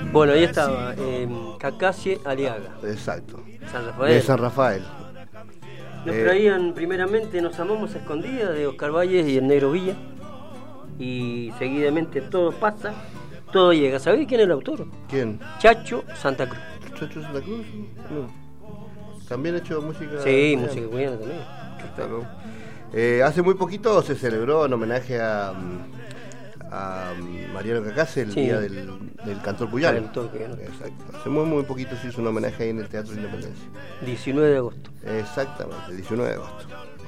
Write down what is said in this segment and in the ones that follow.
Bueno, ahí estaba, Cacacie Aliaga. Exacto. San Rafael. De San Rafael. Nos traían primeramente Nos amamos a escondidas de Oscar Valles y el Negro Villa. Y seguidamente Todo pasa, todo llega. ¿Sabéis quién es el autor? ¿Quién? Chacho Santa Cruz. ¿Chacho Santa Cruz? No. ¿También ha hecho música? Sí, música cuyana también. Claro. Hace muy poquito se celebró en homenaje a Mariano Cacace el día del cantor cuyano. Exacto. Hace muy poquito se hizo un homenaje ahí en el Teatro de Independencia. 19 de agosto. Exactamente, 19 de agosto.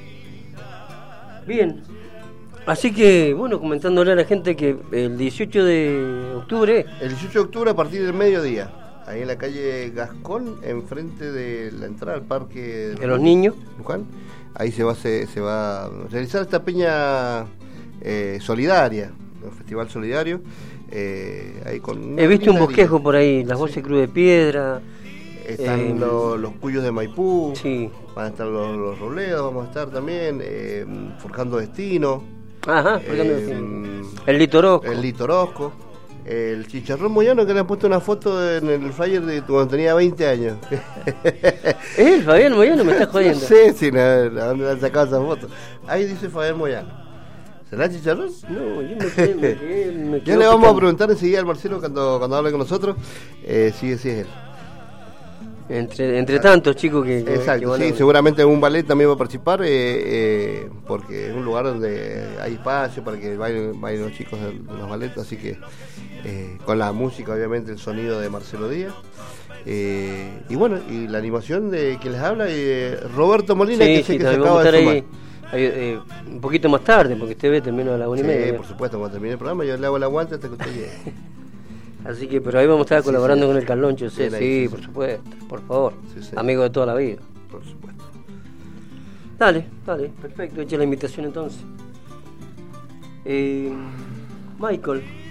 Bien. Así que, bueno, comentándole a la gente que el 18 de octubre... El 18 de octubre a partir del mediodía, ahí en la calle Gascón, enfrente de la entrada al Parque de los Niños. Luján, ahí se va a realizar esta peña solidaria, un festival solidario. Ahí con he visto un bosquejo por ahí, las bolsas Cruz de Piedra. Están los cuyos de Maipú, sí. Van a estar los Robledos, vamos a estar también, Forjando Destino. Ajá, Forjando Destino. El Litorosco. El Chicharrón Moyano, que le han puesto una foto en el flyer de cuando tenía 20 años. ¿Es el Fabián Moyano? ¿Me estás jodiendo? Sí, ¿a dónde le han sacado esa foto? Ahí dice Fabián Moyano. ¿Será Chicharrón? No, yo me quedé ya le vamos a preguntar enseguida al Marcelo cuando hable con nosotros. Sí, es él. Entre tantos chicos que exacto, sí, seguramente un ballet también va a participar, porque es un lugar donde hay espacio para que bailen los chicos de los ballets, así que con la música, obviamente, el sonido de Marcelo Díaz, y bueno, y la animación de quien les habla, Roberto Molina, que sé que se acaba de sumar. Ahí, un poquito más tarde, porque usted ve termino a la 1:30. Sí, por supuesto, cuando termine el programa yo le hago el aguante hasta que usted llegue. Así que, pero ahí vamos a estar colaborando con el Carloncho, sí, por supuesto, por favor, sí. Amigo de toda la vida. Por supuesto. Dale, perfecto, echa la invitación entonces. Michael.